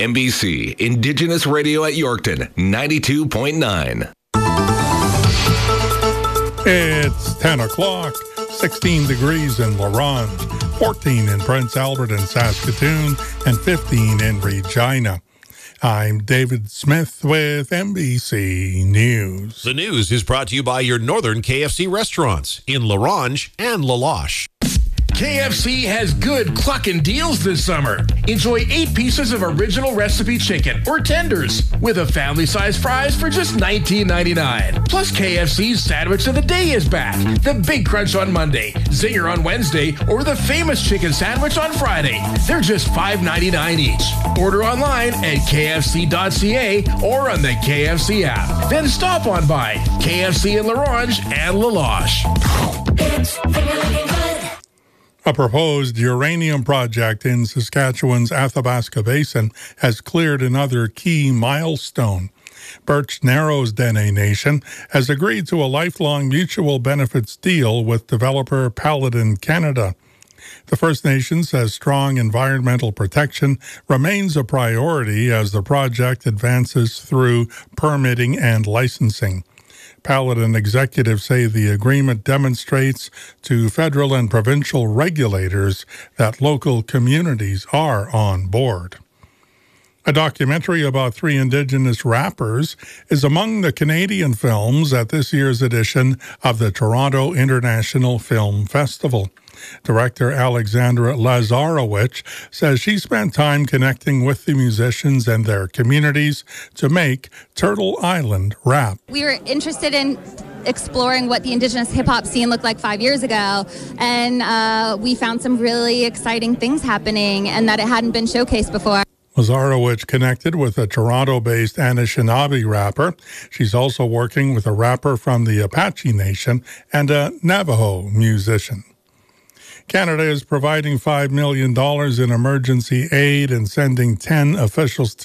NBC Indigenous Radio at Yorkton, 92.9. It's 10 o'clock, 16 degrees in La Ronge, 14 in Prince Albert and Saskatoon, and 15 in Regina. I'm David Smith with NBC News. The news is brought to you by your northern KFC restaurants in La Ronge and La Loche. KFC has good cluckin' deals this summer. Enjoy 8 pieces of original recipe chicken or tenders with a family-size fries for just $19.99. Plus, KFC's Sandwich of the Day is back. The Big Crunch on Monday, Zinger on Wednesday, or the famous chicken sandwich on Friday. They're just $5.99 each. Order online at kfc.ca or on the KFC app. Then stop on by KFC in La Ronge and La Loche. A proposed uranium project in Saskatchewan's Athabasca Basin has cleared another key milestone. Birch Narrows Dene Nation has agreed to a lifelong mutual benefits deal with developer Paladin Canada. The First Nation says strong environmental protection remains a priority as the project advances through permitting and licensing. Paladin executives say the agreement demonstrates to federal and provincial regulators that local communities are on board. A documentary about 3 Indigenous rappers is among the Canadian films at this year's edition of the Toronto International Film Festival. Director Alexandra Lazarowicz says she spent time connecting with the musicians and their communities to make Turtle Island rap. We were interested in exploring what the Indigenous hip-hop scene looked like 5 years ago, and we found some really exciting things happening and that it hadn't been showcased before. Lazarowicz connected with a Toronto-based Anishinaabe rapper. She's also working with a rapper from the Apache Nation and a Navajo musician. Canada is providing $5 million in emergency aid and sending 10 officials